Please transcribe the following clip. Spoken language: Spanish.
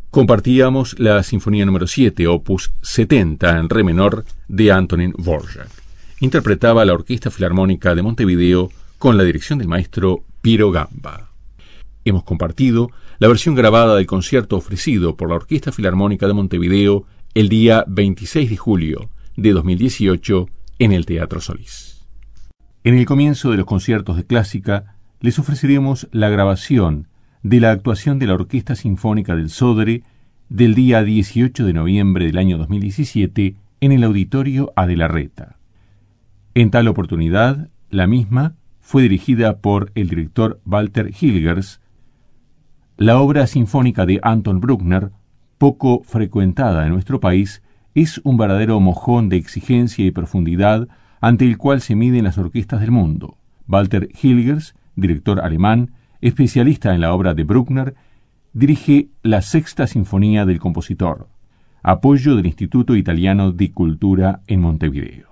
Compartíamos la Sinfonía número 7, opus 70 en re menor de Antonín Dvorak. Interpretaba la Orquesta Filarmónica de Montevideo con la dirección del maestro Piero Gamba. Hemos compartido la versión grabada del concierto ofrecido por la Orquesta Filarmónica de Montevideo el día 26 de julio de 2018 en el Teatro Solís. En el comienzo de los conciertos de clásica les ofreceremos la grabación de la actuación de la Orquesta Sinfónica del Sodre del día 18 de noviembre del año 2017 en el Auditorio Adelarreta. En tal oportunidad, la misma fue dirigida por el director Walter Hilgers. La obra sinfónica de Anton Bruckner, poco frecuentada en nuestro país, es un verdadero mojón de exigencia y profundidad ante el cual se miden las orquestas del mundo. Walter Hilgers, director alemán, especialista en la obra de Bruckner, dirige la Sexta Sinfonía del compositor, apoyo del Instituto Italiano di Cultura en Montevideo.